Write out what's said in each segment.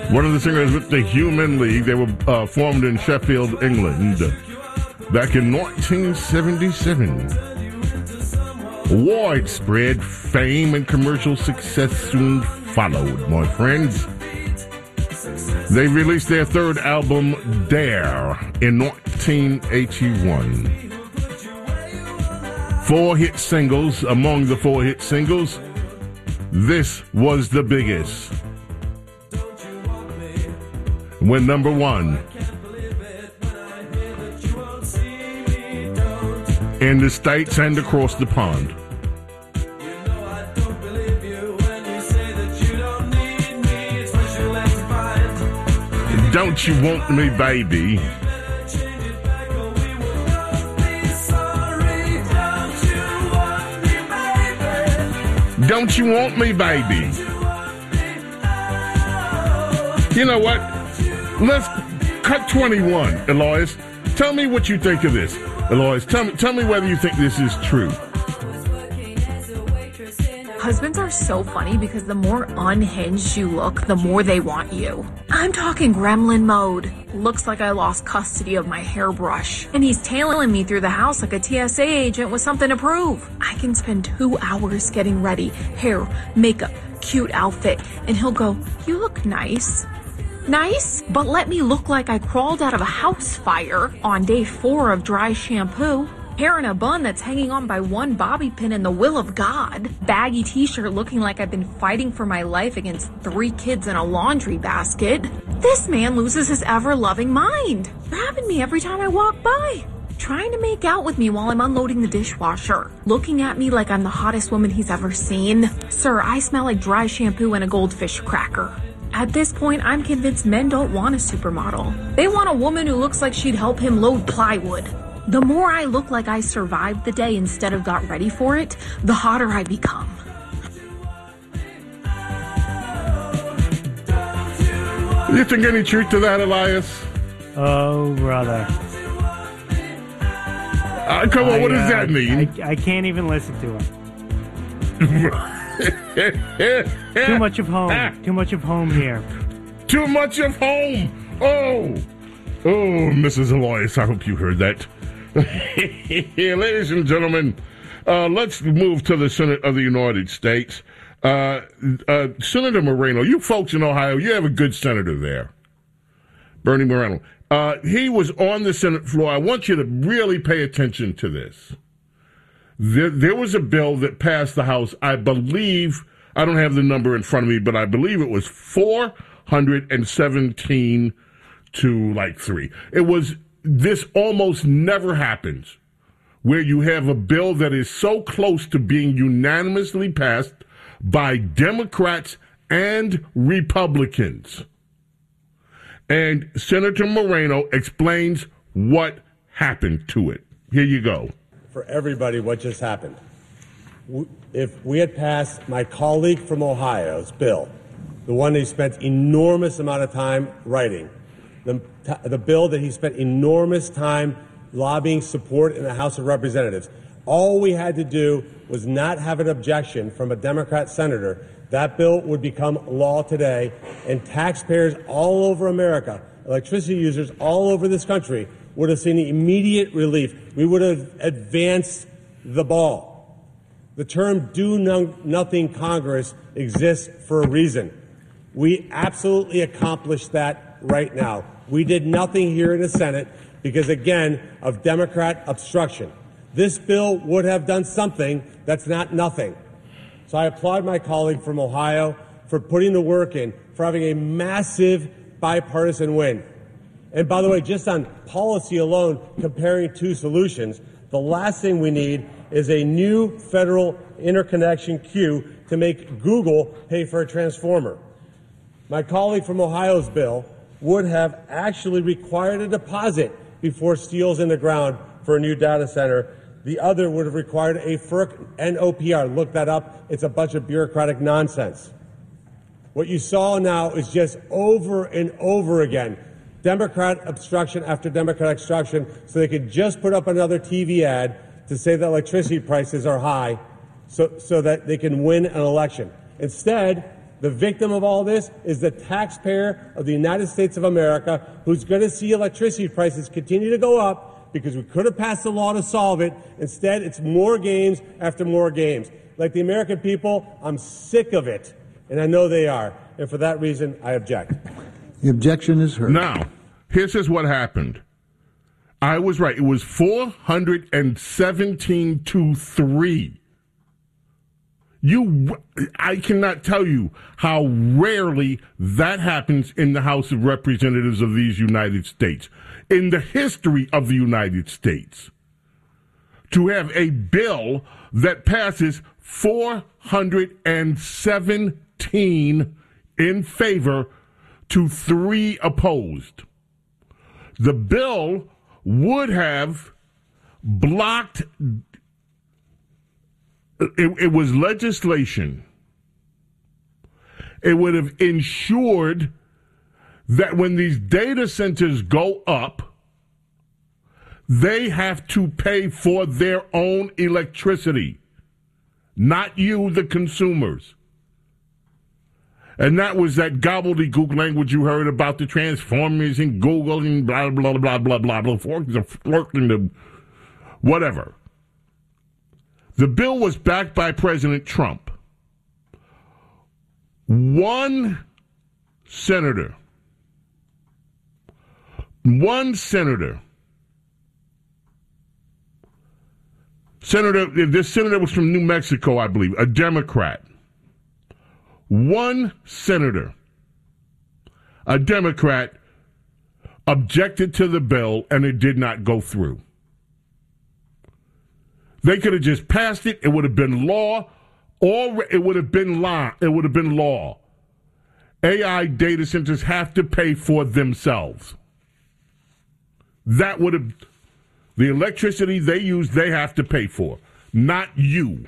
One of the singers with the Human League. They were formed in Sheffield, England, back in 1977. Widespread fame and commercial success soon followed, my friends. They released their third album, Dare, in 1981. 4 hit singles. Among the 4 hit singles, this was the biggest. Went number 1 in the States and across the pond. Don't You Want Me, Baby? Don't You Want Me, Baby? You know what? Let's cut 21, Eloise. Tell me what you think of this. Eloise, tell me whether you think this is true. Husbands are so funny because the more unhinged you look, the more they want you. I'm talking gremlin mode. Looks like I lost custody of my hairbrush. And he's tailing me through the house like a TSA agent with something to prove. I can spend 2 hours getting ready. Hair, makeup, cute outfit. And he'll go, "You look nice." Nice, but let me look like I crawled out of a house fire on day 4 of dry shampoo. Hair in a bun that's hanging on by one bobby pin in the will of God. Baggy t-shirt looking like I've been fighting for my life against 3 kids in a laundry basket. This man loses his ever-loving mind. Grabbing me every time I walk by. Trying to make out with me while I'm unloading the dishwasher. Looking at me like I'm the hottest woman he's ever seen. Sir, I smell like dry shampoo and a goldfish cracker. At this point, I'm convinced men don't want a supermodel. They want a woman who looks like she'd help him load plywood. The more I look like I survived the day instead of got ready for it, the hotter I become. You think any truth to that, Elias? Oh, brother. Come on, what does that mean? I can't even listen to him. Too much of home. Too much of home here. Too much of home. Oh, Mrs. Elias, I hope you heard that. Ladies and gentlemen, let's move to the Senate of the United States. Senator Moreno, you folks in Ohio, you have a good senator there. Bernie Moreno. He was on the Senate floor. I want you to really pay attention to this. There was a bill that passed the House, I believe, I don't have the number in front of me, but I believe it was 417 to 3. This almost never happens, where you have a bill that is so close to being unanimously passed by Democrats and Republicans. And Senator Moreno explains what happened to it. Here you go. For everybody, what just happened. If we had passed my colleague from Ohio's bill, the one he spent enormous amount of time writing, the bill that he spent enormous time lobbying support in the House of Representatives, all we had to do was not have an objection from a Democrat senator. That bill would become law today, and taxpayers all over America, electricity users all over this country, would have seen immediate relief. We would have advanced the ball. The term do nothing Congress exists for a reason. We absolutely accomplished that right now. We did nothing here in the Senate because, again, of Democrat obstruction. This bill would have done something that's not nothing. So I applaud my colleague from Ohio for putting the work in, for having a massive bipartisan win. And by the way, just on policy alone, comparing 2 solutions, the last thing we need is a new federal interconnection queue to make Google pay for a transformer. My colleague from Ohio's bill would have actually required a deposit before steel's in the ground for a new data center. The other would have required a FERC NOPR. Look that up. It's a bunch of bureaucratic nonsense. What you saw now is just over and over again, Democrat obstruction after Democrat obstruction, so they could just put up another TV ad to say that electricity prices are high so that they can win an election. Instead, The victim of all this is the taxpayer of the United States of America, who's going to see electricity prices continue to go up because we could have passed a law to solve it. Instead, it's more games after more games. Like the American people, I'm sick of it, and I know they are. And for that reason, I object. The objection is heard. Now, here's what happened. I was right. It was 417 to 3. I cannot tell you how rarely that happens in the House of Representatives of these United States. In the history of the United States, to have a bill that passes 417 in favor to 3 opposed. The bill would have blocked. It was legislation. It would have ensured that when these data centers go up, they have to pay for their own electricity, not you, the consumers. And that was that gobbledygook language you heard about the Transformers and Google and blah, blah, blah, blah, blah, blah, flirting the whatever. The bill was backed by President Trump. One senator, this senator was from New Mexico, I believe, a Democrat. One senator, a Democrat, objected to the bill, and it did not go through. They could have just passed it. It would have been law, or it would have been law. It would have been law. AI data centers have to pay for themselves. That would have, the electricity they use, they have to pay for, not you.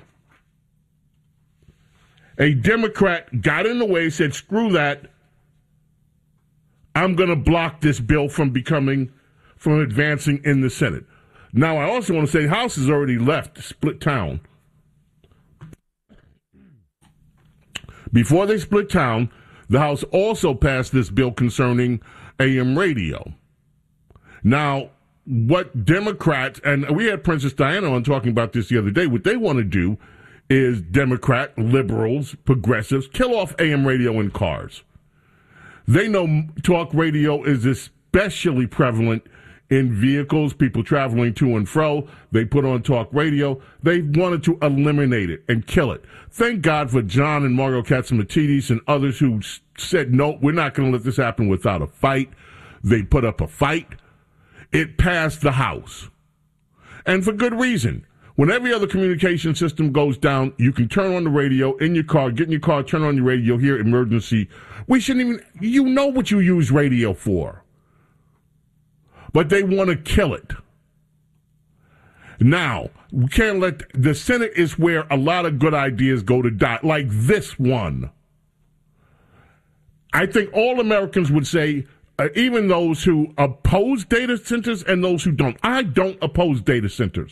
A Democrat got in the way, said, screw that. I'm going to block this bill from advancing in the Senate. Now, I also want to say the House has already left, split town. Before they split town, the House also passed this bill concerning AM radio. Now, what Democrats, and we had Princess Diana on talking about this the other day, what they want to do is Democrat, liberals, progressives, kill off AM radio in cars. They know talk radio is especially prevalent in vehicles, people traveling to and fro. They put on talk radio. They wanted to eliminate it and kill it. Thank God for John and Mario Catsimatidis and others who said, no, we're not going to let this happen without a fight. They put up a fight. It passed the House. And for good reason. When every other communication system goes down, you can turn on the radio in your car, get in your car, turn on your radio, hear emergency. We shouldn't even, you know what you use radio for. But they want to kill it. Now, we can't let, the Senate is where a lot of good ideas go to die, like this one. I think all Americans would say, even those who oppose data centers and those who don't. I don't oppose data centers.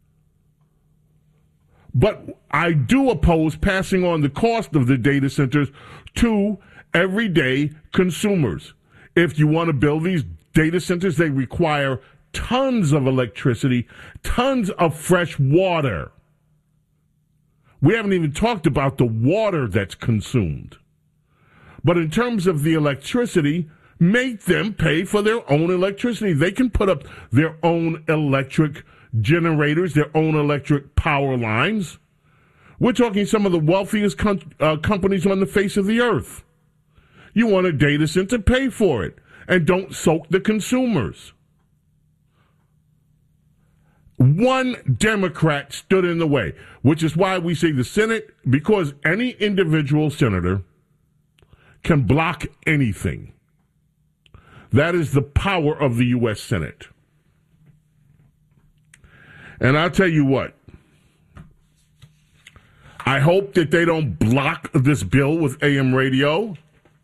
But I do oppose passing on the cost of the data centers to everyday consumers. If you want to build these data centers, they require tons of electricity, tons of fresh water. We haven't even talked about the water that's consumed. But in terms of the electricity, make them pay for their own electricity. They can put up their own electric generators, their own electric power lines. We're talking some of the wealthiest companies on the face of the earth. You want a data center, pay for it. And don't soak the consumers. One Democrat stood in the way, which is why we say the Senate, because any individual senator can block anything. That is the power of the U.S. Senate. And I'll tell you what, I hope that they don't block this bill with AM radio.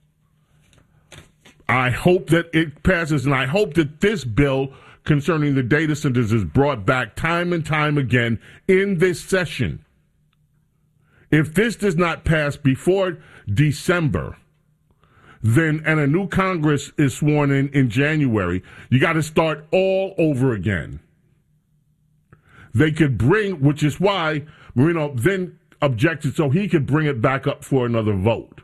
I hope that it passes, and I hope that this bill concerning the data centers is brought back time and time again in this session. If this does not pass before December, then and a new Congress is sworn in January, you got to start all over again. They could bring, which is why Marino then objected so he could bring it back up for another vote.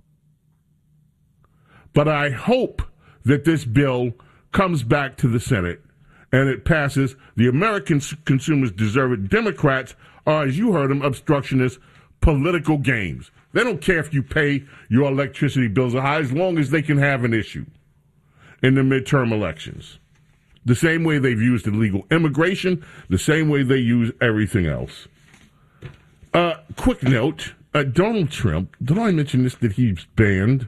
But I hope that this bill comes back to the Senate and it passes. The American consumers deserve it. Democrats are, as you heard them, obstructionist political games. They don't care if you pay your electricity bills are high as long as they can have an issue in the midterm elections. The same way they've used illegal immigration, the same way they use everything else. Quick note, Donald Trump, did I mention this, that he's banned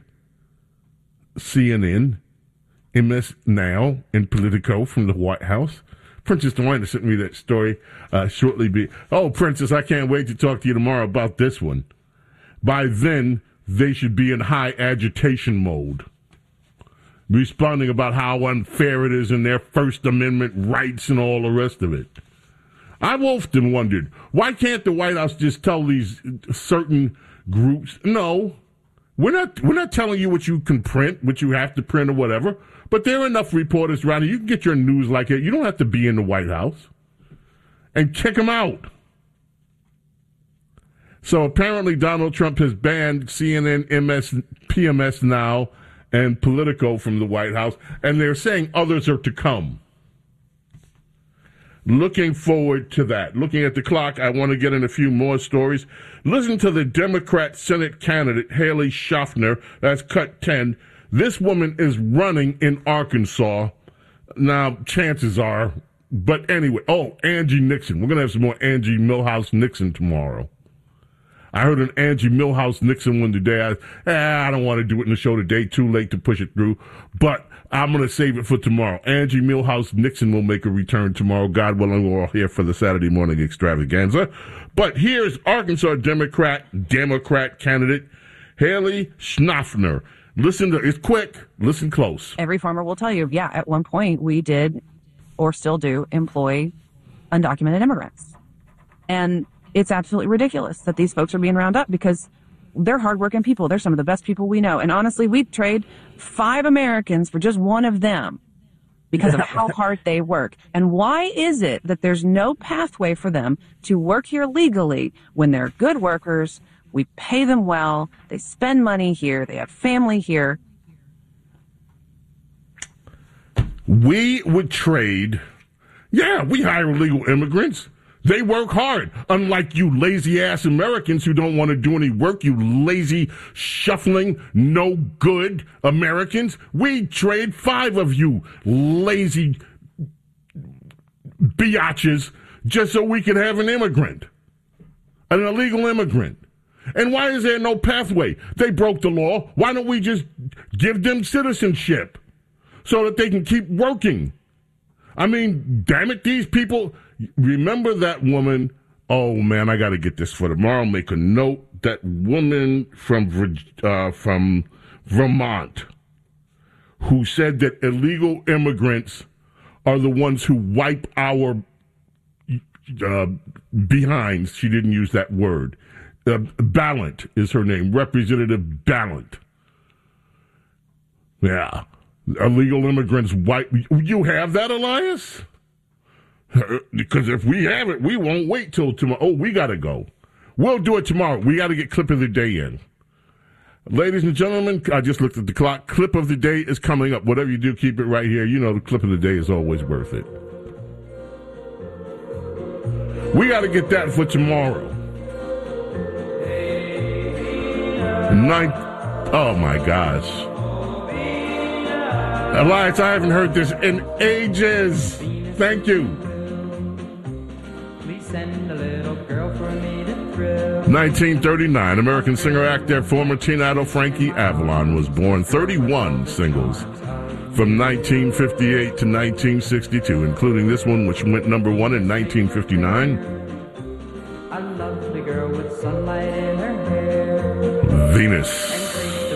CNN, MS Now, and Politico from the White House? Princess Diana sent me that story shortly. Oh, Princess, I can't wait to talk to you tomorrow about this one. By then, they should be in high agitation mode, responding about how unfair it is in their First Amendment rights and all the rest of it. I've often wondered, why can't the White House just tell these certain groups, no, we're not telling you what you can print, what you have to print or whatever, but there are enough reporters around here. You can get your news like it. You don't have to be in the White House. And kick them out. So apparently Donald Trump has banned CNN, PMS Now, and Politico from the White House, and they're saying others are to come. Looking forward to that. Looking at the clock, I want to get in a few more stories. Listen to the Democrat Senate candidate, Haley Schaffner. That's cut 10. This woman is running in Arkansas. Now, chances are, but anyway. Oh, Angie Nixon. We're going to have some more Angie Milhouse Nixon tomorrow. I heard an Angie Milhouse Nixon one today. I don't want to do it in the show today. Too late to push it through. But I'm going to save it for tomorrow. Angie Milhouse Nixon will make a return tomorrow. God willing, we're all here for the Saturday morning extravaganza. But here's Arkansas Democrat candidate Haley Schaffner. Listen to it's quick. Listen close. Every farmer will tell you, yeah, at one point we did or still do employ undocumented immigrants. And it's absolutely ridiculous that these folks are being rounded up because they're hardworking people. They're some of the best people we know. And honestly, we'd trade 5 Americans for just one of them because of how hard they work. And why is it that there's no pathway for them to work here legally when they're good workers? We pay them well. They spend money here. They have family here. We would trade. Yeah, we hire illegal immigrants. They work hard, unlike you lazy-ass Americans who don't want to do any work, you lazy, shuffling, no-good Americans. We trade 5 of you lazy biatches just so we can have an immigrant, an illegal immigrant. And why is there no pathway? They broke the law. Why don't we just give them citizenship so that they can keep working? I mean, damn it, these people... Remember that woman, oh man, I got to get this for tomorrow, make a note, that woman from Vermont who said that illegal immigrants are the ones who wipe our behinds. She didn't use that word. Ballant is her name, Representative Ballant. Yeah, illegal immigrants wipe. You have that, Elias? Because if we have it, we won't wait till tomorrow. Oh, we got to go. We'll do it tomorrow. We got to get clip of the day in. Ladies and gentlemen, I just looked at the clock. Clip of the day is coming up. Whatever you do, keep it right here. You know the clip of the day is always worth it. We got to get that for tomorrow. Oh, my gosh. Elias, I haven't heard this in ages. Thank you. Send a little girl for me to thrill. 1939, American singer-actor, former teen idol Frankie Avalon was born. 31 singles from 1958 to 1962, including this one, which went number 1 in 1959. I love the girl with sunlight in her hair. Venus.